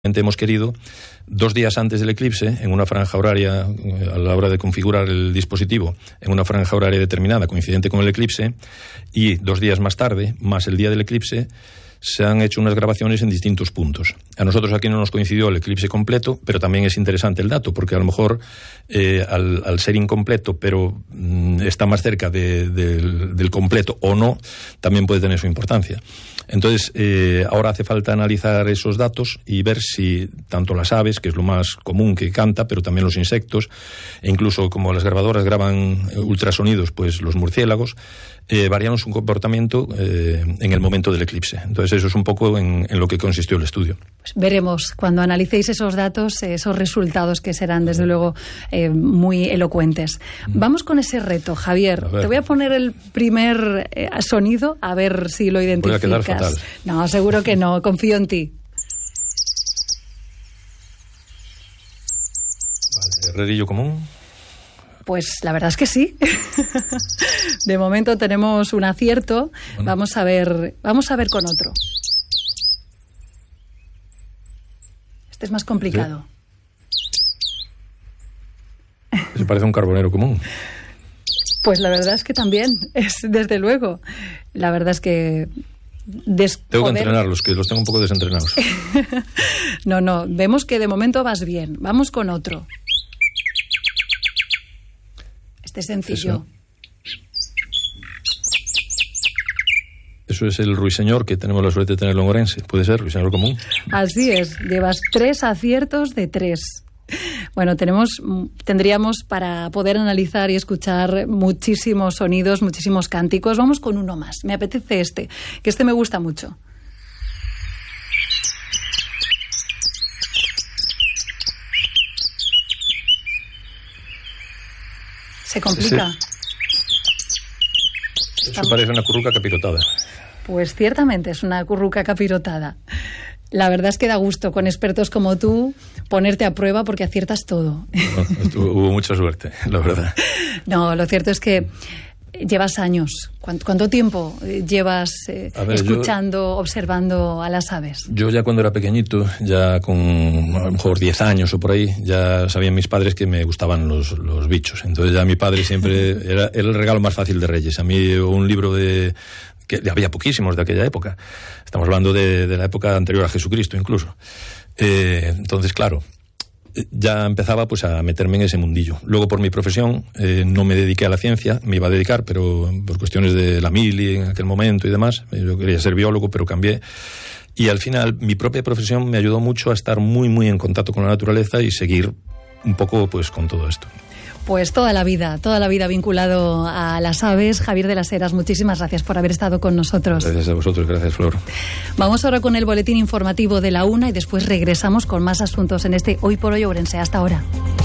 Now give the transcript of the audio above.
Hemos querido, 2 días antes del eclipse, en una franja horaria, a la hora de configurar el dispositivo, en una franja horaria determinada, coincidente con el eclipse, y 2 días más tarde, más el día del eclipse, se han hecho unas grabaciones en distintos puntos. A nosotros aquí no nos coincidió el eclipse completo, pero también es interesante el dato, porque a lo mejor al ser incompleto, pero está más cerca del completo o no, también puede tener su importancia. Entonces, ahora hace falta analizar esos datos y ver si tanto las aves, que es lo más común que canta, pero también los insectos, e incluso como las grabadoras graban ultrasonidos, pues los murciélagos, variaron su comportamiento en el momento del eclipse. Entonces, eso es un poco en lo que consistió el estudio. Pues veremos, cuando analicéis esos datos, esos resultados que serán, desde luego, muy elocuentes. Vamos con ese reto, Javier. Te voy a poner el primer sonido, a ver si lo identificas. Voy a quedar fatal. No, seguro que no, confío en ti. Vale, herrerillo común. Pues la verdad es que sí. De momento tenemos un acierto. Bueno. Vamos a ver con otro. Este es más complicado. ¿Sí? Se parece a un carbonero común. Pues la verdad es que también, es desde luego. La verdad es que... Tengo que entrenarlos, que los tengo un poco desentrenados. No, vemos que de momento vas bien. Vamos con otro. Este es sencillo. Eso es el ruiseñor, que tenemos la suerte de tenerlo en Orense. ¿Puede ser ruiseñor común? Así es, llevas 3 aciertos de 3. Bueno, tendríamos para poder analizar y escuchar muchísimos sonidos, muchísimos cánticos. Vamos con uno más. Me apetece que este me gusta mucho. Se complica. Eso parece una curruca capirotada. Pues ciertamente es una curruca capirotada. La verdad es que da gusto, con expertos como tú, ponerte a prueba porque aciertas todo. No, hubo mucha suerte, la verdad. No, lo cierto es que llevas años. ¿Cuánto tiempo llevas escuchando, observando a las aves? Yo ya cuando era pequeñito, ya con a lo mejor 10 años o por ahí, ya sabían mis padres que me gustaban los bichos. Entonces ya mi padre siempre era el regalo más fácil de Reyes. A mí un libro que había poquísimos de aquella época. Estamos hablando de la época anterior a Jesucristo incluso. Entonces, claro, ya empezaba pues a meterme en ese mundillo. Luego, por mi profesión, no me dediqué a la ciencia, me iba a dedicar, pero por cuestiones de la mili en aquel momento y demás, yo quería ser biólogo, pero cambié. Y al final, mi propia profesión me ayudó mucho a estar muy, muy en contacto con la naturaleza y seguir un poco pues con todo esto. Pues toda la vida vinculado a las aves. Javier de las Heras, muchísimas gracias por haber estado con nosotros. Gracias a vosotros, gracias, Flor. Vamos ahora con el boletín informativo de la 1 y después regresamos con más asuntos en este Hoy por Hoy Ourense. Hasta ahora.